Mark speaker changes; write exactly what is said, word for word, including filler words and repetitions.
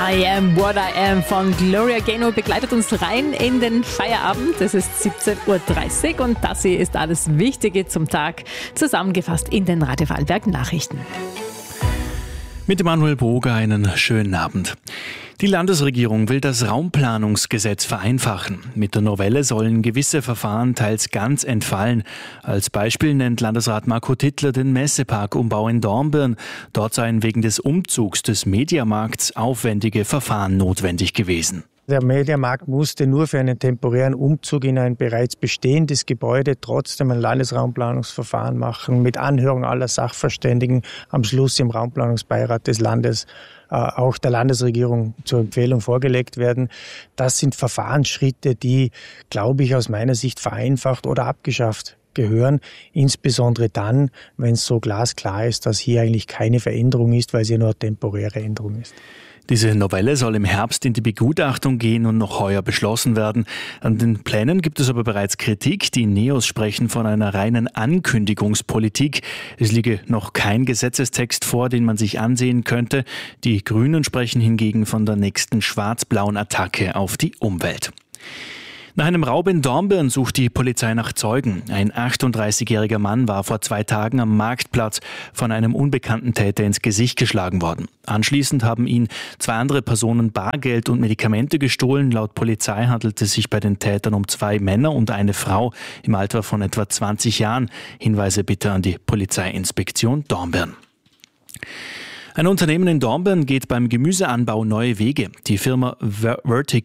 Speaker 1: I am what I am von Gloria Gaynor begleitet uns rein in den Feierabend. Es ist siebzehn Uhr dreißig und das hier ist alles Wichtige zum Tag, zusammengefasst in den Radio Vorarlberg Nachrichten.
Speaker 2: Mit Emanuel Boger einen schönen Abend. Die Landesregierung will das Raumplanungsgesetz vereinfachen. Mit der Novelle sollen gewisse Verfahren teils ganz entfallen. Als Beispiel nennt Landesrat Marco Tittler den Messeparkumbau in Dornbirn. Dort seien wegen des Umzugs des Mediamarkts aufwendige Verfahren notwendig gewesen.
Speaker 3: Der Mediamarkt musste nur für einen temporären Umzug in ein bereits bestehendes Gebäude trotzdem ein Landesraumplanungsverfahren machen, mit Anhörung aller Sachverständigen, am Schluss im Raumplanungsbeirat des Landes äh, auch der Landesregierung zur Empfehlung vorgelegt werden. Das sind Verfahrensschritte, die, glaube ich, aus meiner Sicht vereinfacht oder abgeschafft gehören, insbesondere dann, wenn es so glasklar ist, dass hier eigentlich keine Veränderung ist, weil sie nur eine temporäre Änderung ist.
Speaker 2: Diese Novelle soll im Herbst in die Begutachtung gehen und noch heuer beschlossen werden. An den Plänen gibt es aber bereits Kritik. Die Neos sprechen von einer reinen Ankündigungspolitik. Es liege noch kein Gesetzestext vor, den man sich ansehen könnte. Die Grünen sprechen hingegen von der nächsten schwarz-blauen Attacke auf die Umwelt. Nach einem Raub in Dornbirn sucht die Polizei nach Zeugen. Ein achtunddreißigjähriger Mann war vor zwei Tagen am Marktplatz von einem unbekannten Täter ins Gesicht geschlagen worden. Anschließend haben ihn zwei andere Personen Bargeld und Medikamente gestohlen. Laut Polizei handelt es sich bei den Tätern um zwei Männer und eine Frau im Alter von etwa zwanzig Jahren. Hinweise bitte an die Polizeiinspektion Dornbirn. Ein Unternehmen in Dornbirn geht beim Gemüseanbau neue Wege. Die Firma Vertic